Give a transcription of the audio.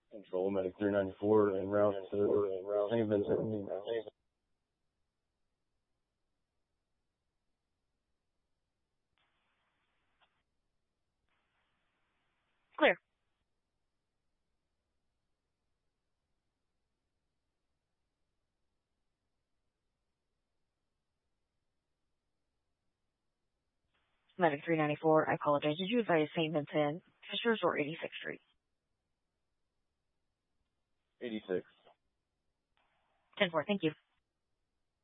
Control Medic 394 and route to St. Vincent. Clear. Medic 394, I apologize. Did you advise St. Vincent, Fishers, or 86th Street? 86. 10-4, thank you.